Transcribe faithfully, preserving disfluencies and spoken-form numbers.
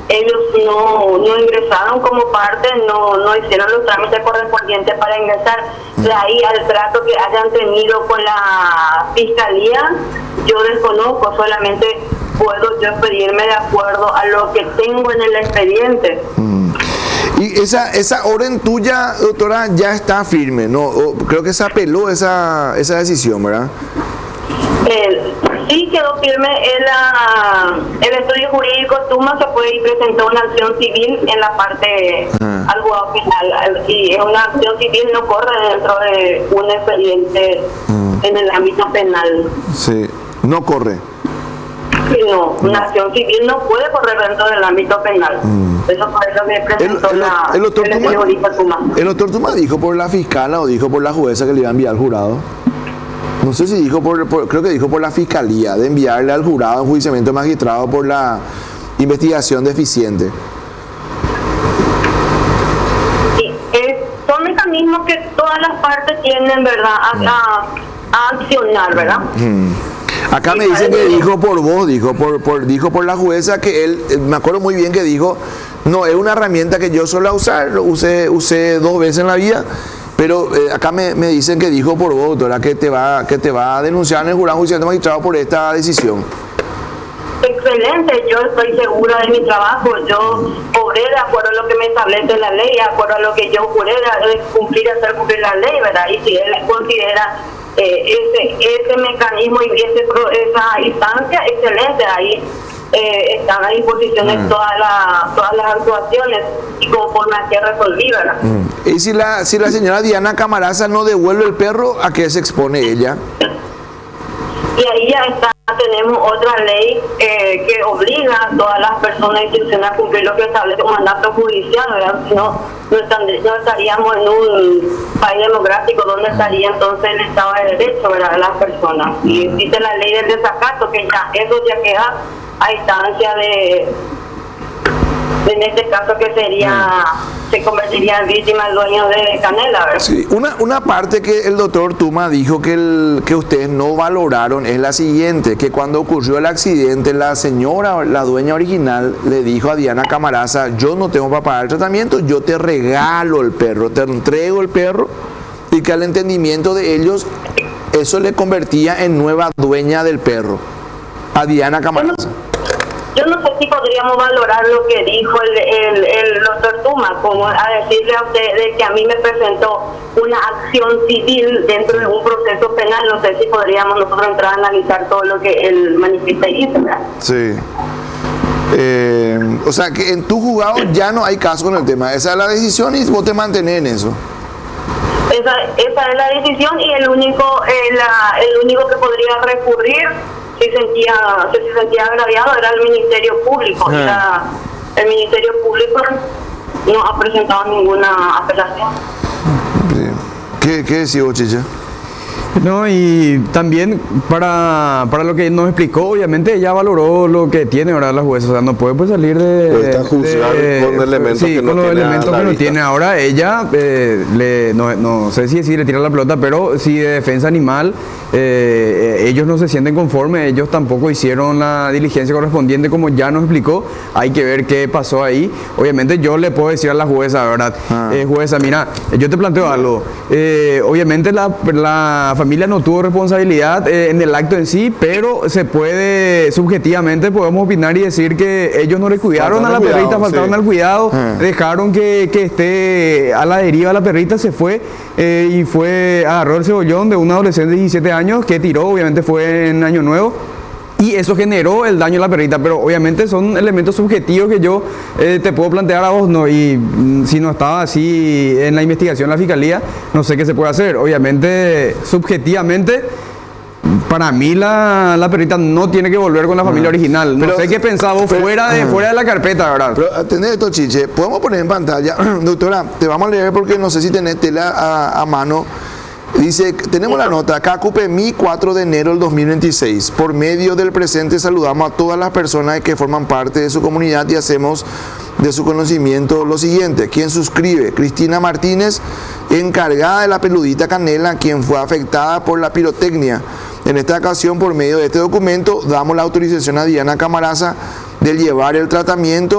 ellos no, no ingresaron como parte, no, no hicieron los trámites correspondientes para ingresar. De ahí al trato que hayan tenido con la fiscalía, yo desconozco, solamente puedo yo pedirme de acuerdo a lo que tengo en el expediente. Mm. Y esa esa orden tuya, doctora, ya está firme, ¿no? O, creo que se apeló esa, esa decisión, ¿verdad? Eh, sí quedó firme el, uh, el estudio jurídico. Tuma se puede ir presentar una acción civil en la parte ah. al juzgado final, y es una acción civil, no corre dentro de un expediente ah. en el ámbito penal. Sí, no corre. Sí, no, una acción civil no puede correr dentro del ámbito penal. Mm. Eso por eso me presentó el, el, la, el, doctor el Tuma, estudio jurídico Tuma. ¿El doctor Tuma dijo por la fiscala o dijo por la jueza que le iba a enviar al jurado? No sé si dijo por, por, creo que dijo por la fiscalía, de enviarle al jurado enjuiciamiento magistrado por la investigación deficiente. Sí, eh, son mecanismos que todas las partes tienen, ¿verdad?, a, a, a accionar, ¿verdad? Mm. Acá me dicen que dijo por vos, dijo por, por, dijo por la jueza que él, me acuerdo muy bien que dijo, no, es una herramienta que yo suelo usar, lo usé, usé dos veces en la vida. Pero eh, acá me, me dicen que dijo por vos, doctora, que te va, que te va a denunciar en el jurado judicial de magistrado por esta decisión. Excelente, yo estoy segura de mi trabajo. Yo obré de acuerdo a lo que me establece la ley, de acuerdo a lo que yo juré de cumplir, hacer cumplir la ley, ¿verdad? Y si él considera eh, ese ese mecanismo y ese, esa instancia, excelente, ahí eh, están a disposición de mm. todas las todas las actuaciones y conforme a que resolví, ¿verdad? Mm. Y si la si la señora Diana Camaraza no devuelve el perro, ¿a qué se expone ella? Y ahí ya está, tenemos otra ley eh, que obliga a todas las personas institucionales a cumplir lo que establece un mandato judicial, ¿verdad? Si no, no, están, no estaríamos en un país democrático donde estaría entonces el Estado de Derecho, ¿verdad?, de las personas. Y existe la ley del desacato, que ya eso ya queda a instancia de, en este caso que sería, se convertiría en víctima el dueño de Canela, ¿verdad? Sí, una, una parte que el doctor Tuma dijo que, el, que ustedes no valoraron es la siguiente, que cuando ocurrió el accidente, la señora, la dueña original, le dijo a Diana Camaraza, yo no tengo para pagar el tratamiento, yo te regalo el perro, te entrego el perro, y que al entendimiento de ellos, eso le convertía en nueva dueña del perro, a Diana Camaraza. Yo no sé si podríamos valorar lo que dijo el, el, el doctor Tuma, como a decirle a usted de que a mí me presentó una acción civil dentro de un proceso penal. No sé si podríamos nosotros entrar a analizar todo lo que él manifiesta y dice, ¿verdad? Sí. Eh, o sea, que en tu juzgado ya no hay caso con el tema. Esa es la decisión y vos te mantenés en eso. Esa, esa es la decisión y el único, eh, la, el único que podría recurrir si sentía, si se sentía agraviado era el Ministerio Público. Ah. La, el Ministerio Público no ha presentado ninguna apelación. ¿Qué, qué decís vos, Chicha? No, y también para, para lo que nos explicó, obviamente ella valoró lo que tiene ahora la jueza, o sea, no puede pues, salir de... Pues está juzgar de, con elementos sí, que no con los tiene elementos que no tiene. Ahora ella, eh, le, no, no sé si, si le tira la pelota, pero si de defensa animal, eh, ellos no se sienten conformes, ellos tampoco hicieron la diligencia correspondiente como ya nos explicó, hay que ver qué pasó ahí. Obviamente yo le puedo decir a la jueza, ¿verdad? Ah. Eh, jueza, mira, yo te planteo algo, eh, obviamente la, la familia no tuvo responsabilidad eh, en el acto en sí, pero se puede, subjetivamente podemos opinar y decir que ellos no le cuidaron faltaron a la cuidado, perrita, faltaron sí. al cuidado, ah. dejaron que, que esté a la deriva la perrita, se fue eh, y fue, agarró el cebollón de un adolescente de diecisiete años que tiró, obviamente fue en Año Nuevo. Y eso generó el daño a la perrita, pero obviamente son elementos subjetivos que yo eh, te puedo plantear a vos, ¿no? Y mm, si no estaba así en la investigación la fiscalía, no sé qué se puede hacer. Obviamente, subjetivamente, para mí la, la perrita no tiene que volver con la familia original. No pero, sé qué pensaba vos fuera de, fuera de la carpeta, ¿verdad? Pero atendé esto, Chiche. Podemos poner en pantalla, doctora, te vamos a leer porque no sé si tenés tela a, a mano. Dice, tenemos la nota, Cacupemí, cuatro de enero del dos mil veintiséis. Por medio del presente saludamos a todas las personas que forman parte de su comunidad y hacemos de su conocimiento lo siguiente. Quien suscribe, Cristina Martínez, encargada de la peludita Canela, quien fue afectada por la pirotecnia. En esta ocasión, por medio de este documento, damos la autorización a Diana Camaraza de llevar el tratamiento